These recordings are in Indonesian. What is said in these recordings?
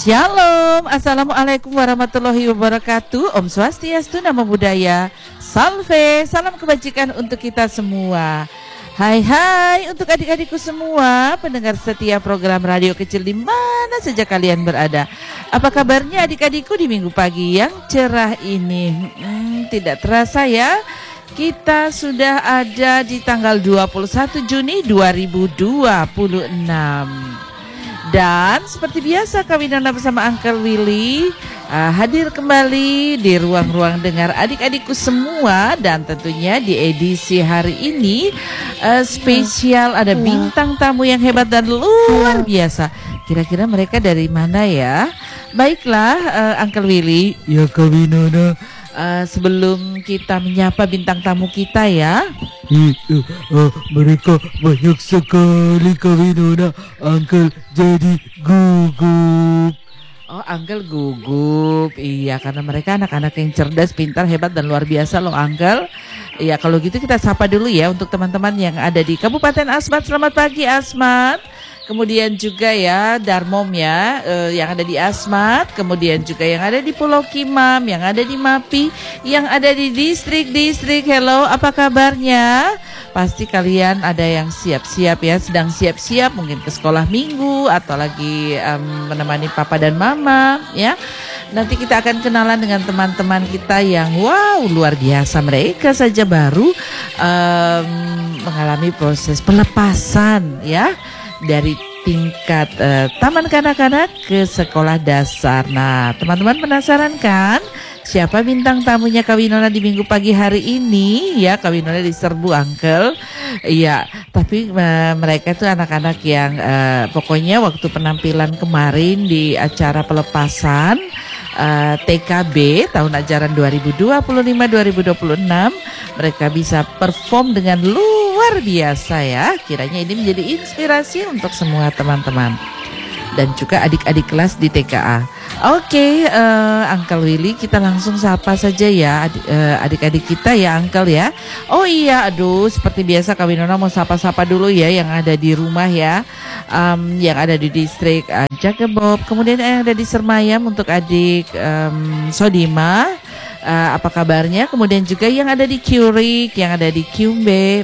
Shalom, Assalamualaikum warahmatullahi wabarakatuh. Om Swastiastu, Namo Buddhaya. Salve, salam kebajikan untuk kita semua. Hai untuk adik-adikku semua, pendengar setia program radio kecil di mana saja kalian berada. Apa kabarnya adik-adikku di minggu pagi yang cerah ini? Tidak terasa ya, kita sudah ada di tanggal 21 Juni 2026. Dan seperti biasa Kawinona bersama Uncle Willy hadir kembali di ruang-ruang dengar adik-adikku semua. Dan tentunya di edisi hari ini spesial, ada bintang tamu yang hebat dan luar biasa. Kira-kira mereka dari mana ya? Baiklah Uncle Willy. Ya Kawinona, sebelum kita menyapa bintang tamu kita ya, mereka banyak sekali Kawinona. Uncle jadi gugup. Oh, Uncle gugup. Iya, karena mereka anak-anak yang cerdas, pintar, hebat dan luar biasa loh Uncle. Iya, kalau gitu kita sapa dulu ya untuk teman-teman yang ada di Kabupaten Asmat. Selamat pagi Asmat. Kemudian juga ya Darmom ya, yang ada di Asmat. Kemudian juga yang ada di Pulau Kimam, yang ada di Mapi, yang ada di distrik-distrik. Hello, apa kabarnya? Pasti kalian ada yang siap-siap ya, sedang siap-siap mungkin ke sekolah minggu atau lagi menemani papa dan mama ya. Nanti kita akan kenalan dengan teman-teman kita yang wow luar biasa. Mereka saja baru mengalami proses pelepasan ya, dari tingkat taman kanak-kanak ke sekolah dasar. Nah, teman-teman penasaran kan siapa bintang tamunya Kawinona di minggu pagi hari ini? Ya, Kawinona diserbu Uncle. Iya, tapi mereka itu anak-anak yang pokoknya waktu penampilan kemarin di acara pelepasan TKB tahun ajaran 2025-2026 mereka bisa perform dengan luar biasa ya. Kiranya ini menjadi inspirasi untuk semua teman-teman dan juga adik-adik kelas di TKA. Oke, Uncle Willy, kita langsung sapa saja ya adik-adik kita ya Uncle ya. Oh iya, aduh seperti biasa Kawinona mau sapa-sapa dulu ya yang ada di rumah ya, yang ada di distrik Jagebob, kemudian yang ada di Sermayam untuk adik Sodima. Apa kabarnya? Kemudian juga yang ada di Curik, yang ada di Kiumbe,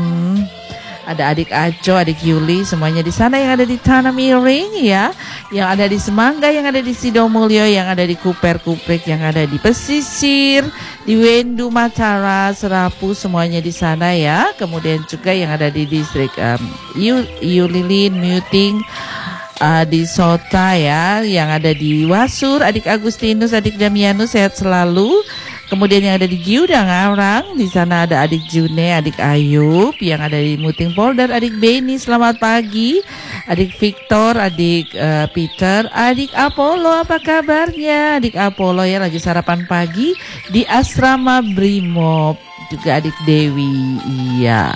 ada adik Aco, adik Yuli, semuanya di sana, yang ada di Tanah Miring ya, yang ada di Semangga, yang ada di Sidomulyo, yang ada di Kuper-Kuprik, yang ada di Pesisir, di Wendu, Matara, Serapu, semuanya di sana ya. Kemudian juga yang ada di distrik Yulilin, Muting, di Sota ya, yang ada di Wasur, adik Agustinus, adik Damianus, sehat selalu. Kemudian yang ada di Giudang Arang, di sana ada adik June, adik Ayub, yang ada di Muting Polder, adik Beni, selamat pagi. Adik Victor, adik Peter, adik Apollo, apa kabarnya? Adik Apollo ya lagi sarapan pagi di Asrama Brimob. Juga adik Dewi, iya.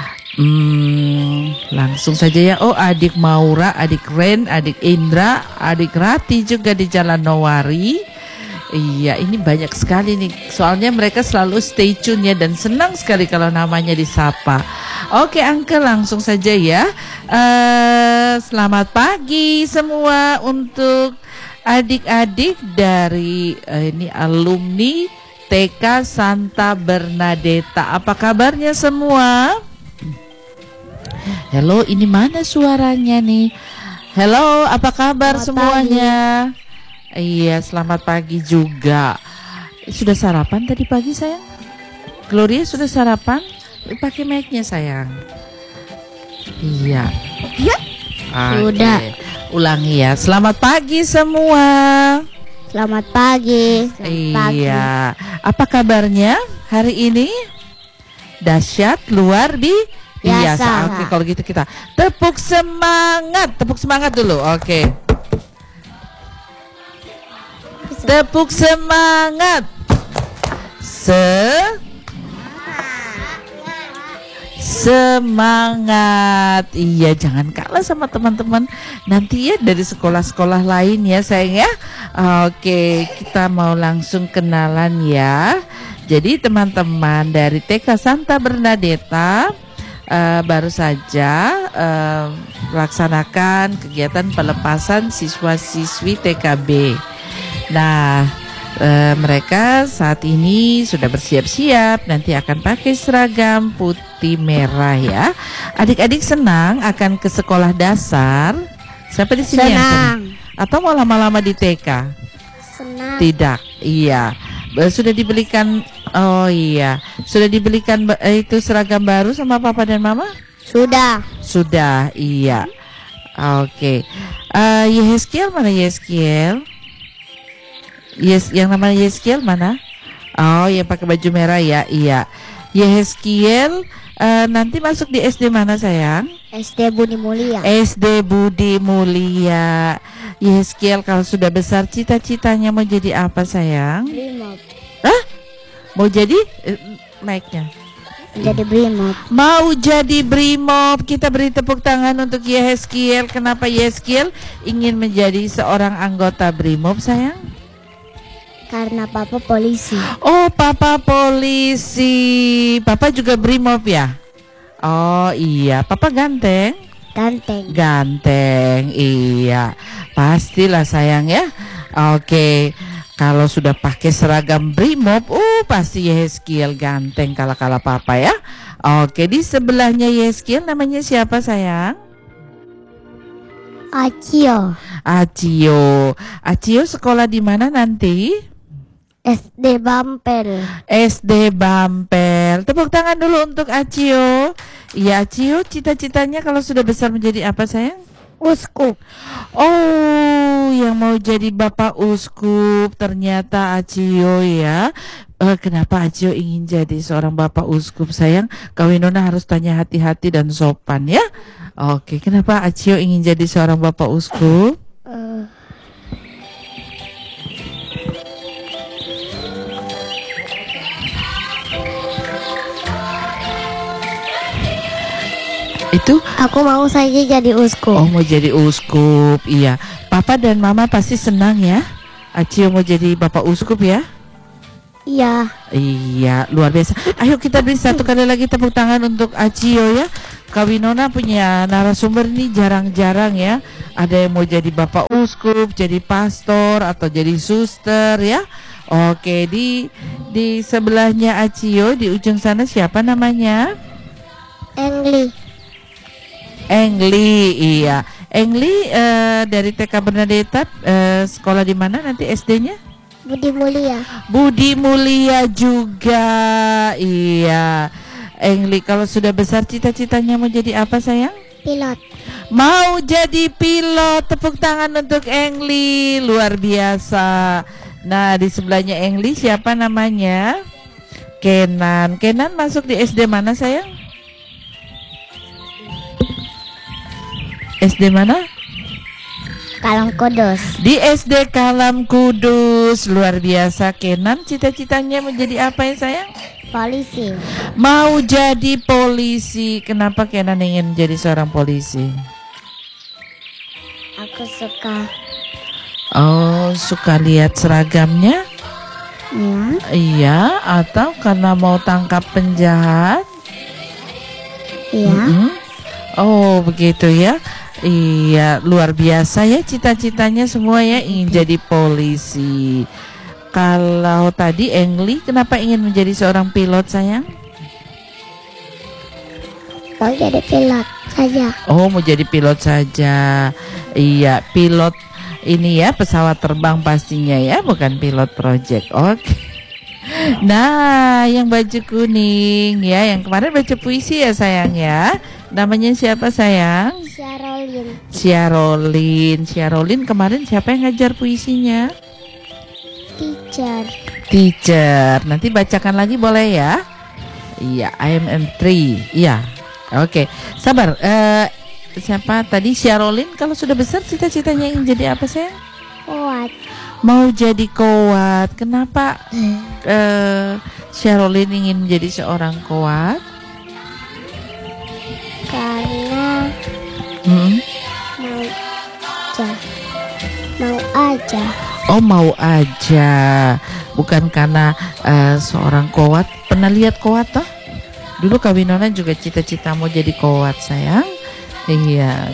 Langsung saja ya. Oh, adik Maura, adik Ren, adik Indra, adik Rati juga di Jalan Nowari. Iya, ini banyak sekali nih. Soalnya mereka selalu stay tune ya dan senang sekali kalau namanya disapa. Oke, Uncle, langsung saja ya. Selamat pagi semua untuk adik-adik dari ini alumni TK Santa Bernadetta. Apa kabarnya semua? Halo, ini mana suaranya nih? Halo, apa kabar semuanya? Iya, selamat pagi juga. Sudah sarapan tadi pagi sayang? Gloria sudah sarapan? Pakai mic-nya sayang. Iya. Iya. Sudah. Ulangi ya. Selamat pagi semua. Selamat pagi. Iya. Apa kabarnya hari ini? Dahsyat, luar biasa. Oke, kalau gitu kita tepuk semangat dulu. Oke. Tepuk semangat. Semangat. Iya, jangan kalah sama teman-teman nanti ya dari sekolah-sekolah lain ya sayang ya. Oke, kita mau langsung kenalan ya. Jadi teman-teman dari TK Santa Bernadetta baru saja melaksanakan kegiatan pelepasan siswa-siswi TKB. Nah, mereka saat ini sudah bersiap-siap, nanti akan pakai seragam putih merah ya. Adik-adik senang akan ke sekolah dasar? Siapa di sini yang senang? Atau mau lama-lama di TK? Senang. Tidak, iya. Sudah dibelikan, oh iya, sudah dibelikan itu seragam baru sama papa dan mama? Sudah. Sudah, iya. Oke. Yeskiel mana Yeskiel? Yes, yang namanya Yeskiel mana? Oh, yang pakai baju merah ya, iya. Yeskiel nanti masuk di SD mana sayang? SD Budi Mulia. SD Budi Mulia. Yeskiel kalau sudah besar cita-citanya mau jadi apa sayang? Brimob. Hah? Mau jadi naiknya? Jadi Brimob. Mau jadi Brimob. Kita beri tepuk tangan untuk Yeskiel. Kenapa Yeskiel ingin menjadi seorang anggota Brimob sayang? Karena papa polisi. Oh, papa polisi. Papa juga Brimob ya? Oh iya, papa ganteng? Ganteng. Ganteng, iya. Pastilah sayang ya. Oke, kalau sudah pakai seragam Brimob, pasti Yeskiel ganteng kala-kala papa ya. Oke, di sebelahnya Yeskiel namanya siapa sayang? Acio. Acio. Acio sekolah di mana nanti? SD Bampel. SD Bampel. Tepuk tangan dulu untuk Acio. Iya, Acio cita-citanya kalau sudah besar menjadi apa sayang? Uskup. Oh, yang mau jadi bapak uskup ternyata Acio ya. Kenapa Acio ingin jadi seorang bapak uskup sayang? Kak Winona harus tanya hati-hati dan sopan ya. Oke, kenapa Acio ingin jadi seorang bapak uskup? Itu Aku mau saja jadi uskup. oh mau jadi uskup, iya. Papa dan mama pasti senang ya. Acio mau jadi bapak uskup ya. Iya. Iya, luar biasa. Ayo kita beri satu kali lagi tepuk tangan untuk Acio ya. Kak Winona punya narasumber nih jarang-jarang ya. Ada yang mau jadi bapak uskup, jadi pastor atau jadi suster ya. Oke, di sebelahnya Acio di ujung sana siapa namanya? Engli, iya. Engli dari TK Bernadetta, sekolah di mana nanti SD-nya? Budi Mulia. Budi Mulia juga, iya. Engli kalau sudah besar cita-citanya mau jadi apa sayang? Pilot. Mau jadi pilot. Tepuk tangan untuk Engli, luar biasa. Nah di sebelahnya Engli siapa namanya? Kenan. Kenan masuk di SD mana sayang? SD mana? Kalam Kudus. Di SD Kalam Kudus. Luar biasa. Kenan cita-citanya menjadi apa ya sayang? Polisi. Mau jadi polisi. Kenapa Kenan ingin menjadi seorang polisi? Aku suka. Oh, suka lihat seragamnya? Ya. Iya, atau karena mau tangkap penjahat? Iya. Mm-mm. Oh, begitu ya. Iya, luar biasa ya cita-citanya semua ya ingin jadi polisi. Kalau tadi Engli kenapa ingin menjadi seorang pilot sayang? Mau jadi pilot saja. Oh, mau jadi pilot saja. Iya, pilot ini ya pesawat terbang pastinya ya, bukan pilot project. Oke. Nah, yang baju kuning ya, yang kemarin baca puisi ya sayang ya. Namanya siapa sayang? Syarolin. Syarolin kemarin siapa yang ngajar puisinya? Teacher. Nanti bacakan lagi boleh ya? Iya, IMM3. Iya. Oke. Sabar. Siapa tadi? Syarolin kalau sudah besar cita-citanya ingin jadi apa sayang? Kuat. Mau jadi kuat. Kenapa Syarolin ingin menjadi seorang kuat? Karena mau aja. Oh, mau aja. Bukan karena seorang kuat. Pernah lihat kuat toh? Dulu Kak Winona juga cita-cita mau jadi kowat sayang. Iya,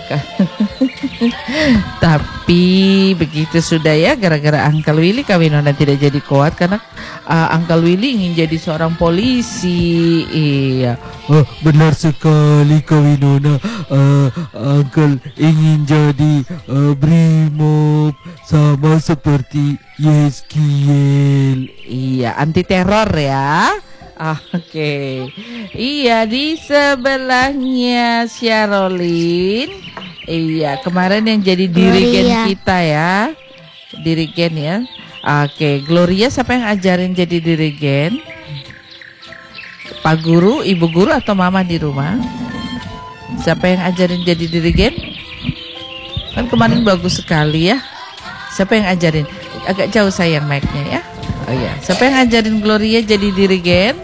tapi begitu sudah ya, gara-gara Uncle Willy Kak Winona tidak jadi kowat karena Uncle Willy ingin jadi seorang polisi. Iya. Oh, benar sekali Kak Winona. Uncle ingin jadi Brimob sama seperti Yeskiel. Iya, anti teror ya. Oke. Iya, di sebelahnya Syarolin. Iya, kemarin yang jadi dirigen Gloria. kita ya. Dirigen ya. Oke, Gloria siapa yang ajarin jadi dirigen? Pak guru, ibu guru atau mama di rumah? Siapa yang ajarin jadi dirigen? Kan kemarin bagus sekali ya. Siapa yang ajarin? Agak jauh sayang mic-nya ya. Oh iya, siapa yang ajarin Gloria jadi dirigen?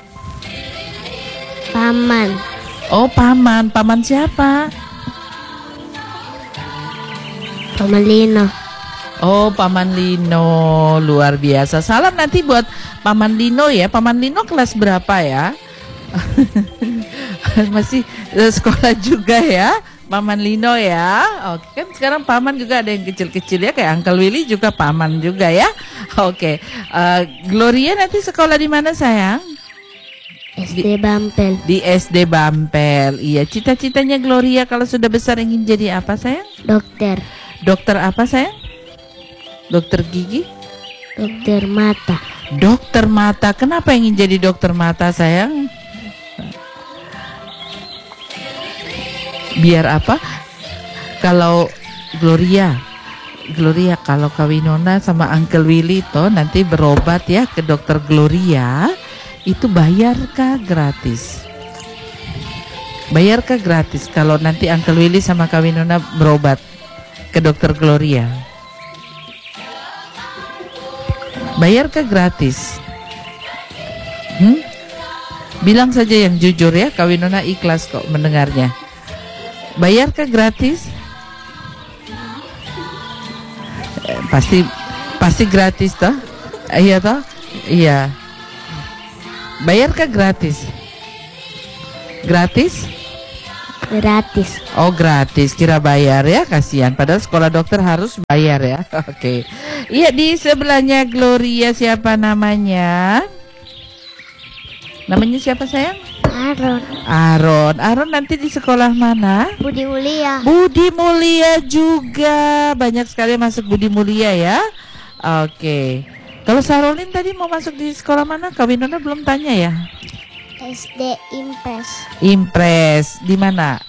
Paman. Oh, paman. Paman siapa? Paman Lino. Oh, Paman Lino. Luar biasa. Salam nanti buat Paman Lino ya. Paman Lino kelas berapa ya? Masih sekolah juga ya, Paman Lino ya. Oke, kan sekarang paman juga ada yang kecil-kecil ya, kayak Uncle Willy juga paman juga ya. Oke, Gloria nanti sekolah di mana sayang? SD Bampel. Di SD Bampel. Iya, cita-citanya Gloria kalau sudah besar ingin jadi apa sayang? Dokter. Dokter apa sayang? Dokter gigi? Dokter mata. Dokter mata. Kenapa ingin jadi dokter mata sayang? Biar apa? Kalau Gloria kalau Kak Winona sama Uncle Willy toh nanti berobat ya ke dokter Gloria, itu bayarkah gratis? Bayarkah gratis kalau nanti Uncle Willy sama Kak Winona berobat ke dokter Gloria? Bayarkah gratis? Bilang saja yang jujur ya, Kak Winona ikhlas kok mendengarnya. Bayarkah gratis? Pasti gratis toh? Iya toh? Iya. Bayarkah gratis? Gratis? Gratis. Oh, gratis. Kira bayar ya, kasihan. Padahal sekolah dokter harus bayar ya. Oke. Iya, di sebelahnya Gloria siapa namanya? Namanya siapa sayang? Aron. Aron nanti di sekolah mana? Budi Mulia. Budi Mulia juga. Banyak sekali masuk Budi Mulia ya. Oke. Kalau Sarolin tadi mau masuk di sekolah mana? Kak Winona belum tanya ya. SD Impres. Impres. Di mana?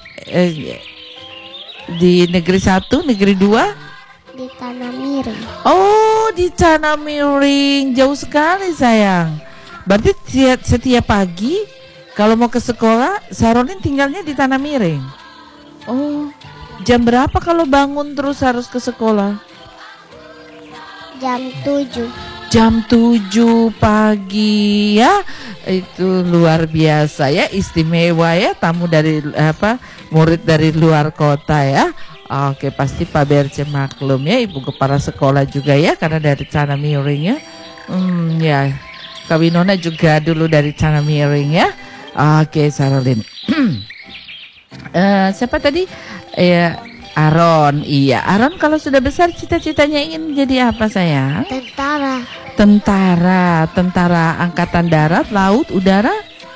Di negeri 1, negeri 2? Di Tanah Miring. Oh, di Tanah Miring. Jauh sekali sayang. Berarti setiap pagi kalau mau ke sekolah, Sarolin tinggalnya di Tanah Miring. Oh, jam berapa kalau bangun terus harus ke sekolah? Jam 7. Jam 7 pagi ya. Itu luar biasa ya, istimewa ya, tamu dari murid dari luar kota ya. Oke, pasti Pak BRC maklum ya, Ibu Kepala Sekolah juga ya, karena dari Tanah Miring ya. Ya, Kak Winona juga dulu dari Tanah Miring ya. Oke, Sarolin. Siapa tadi? Aron. Iya, Aron kalau sudah besar cita-citanya ingin jadi apa sayang? Tentara. Tentara angkatan darat, laut, udara?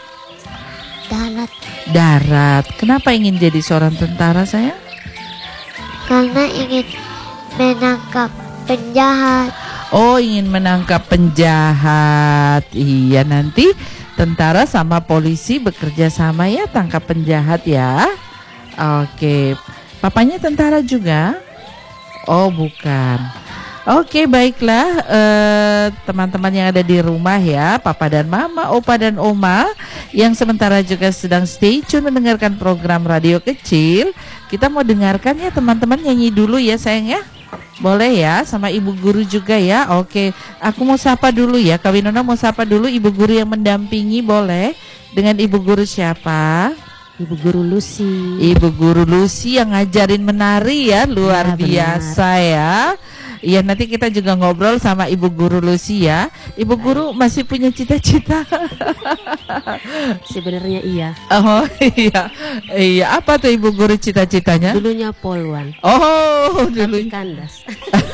Darat. Kenapa ingin jadi seorang tentara sayang? Karena ingin menangkap penjahat. Oh, ingin menangkap penjahat. Iya, nanti tentara sama polisi bekerja sama ya, tangkap penjahat ya. Oke. Papanya tentara juga? Oh, bukan. Oke, baiklah teman-teman yang ada di rumah ya, Papa dan Mama, Opa dan Oma, yang sementara juga sedang stay tune mendengarkan program radio kecil. Kita mau dengarkan ya teman-teman, nyanyi dulu ya sayang ya. Boleh ya, sama ibu guru juga ya. Oke, aku mau sapa dulu ya, Kak Winona mau sapa dulu ibu guru yang mendampingi, boleh? Dengan ibu guru siapa? Ibu Guru Lucy. Ibu Guru Lucy yang ngajarin menari ya, luar biasa ya. Iya, nanti kita juga ngobrol sama Ibu Guru Lucy ya. Ibu Guru masih punya cita-cita? Sebenarnya iya. Oh iya, iya. Apa tuh Ibu Guru cita-citanya? Dulunya polwan. Oh, dulu. Tapi kandas.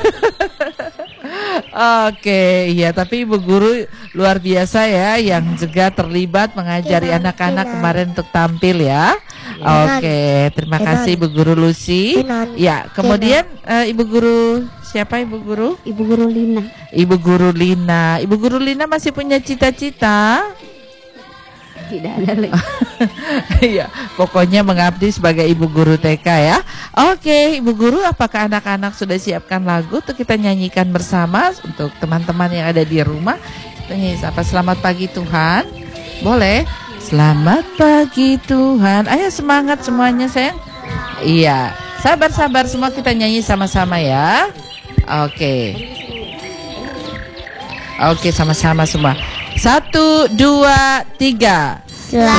Oke, iya. Tapi Ibu Guru luar biasa ya, yang juga terlibat mengajari anak-anak kemarin untuk tampil ya. Oke, terima kasih Ibu Guru Lucy. Ya, kemudian Ibu Guru siapa Ibu Guru? Ibu Guru Lina. Ibu Guru Lina. Ibu Guru Lina masih punya cita-cita? Tidak ada lagi. Iya, pokoknya mengabdi sebagai Ibu Guru TK ya. Oke, Ibu Guru, apakah anak-anak sudah siapkan lagu untuk kita nyanyikan bersama untuk teman-teman yang ada di rumah? Kita nyanyi apa? Selamat pagi Tuhan. Boleh? Selamat pagi Tuhan. Ayo semangat semuanya sayang. Iya, sabar-sabar semua kita nyanyi sama-sama ya. Oke. Oke, sama-sama semua. 1, 2, 3.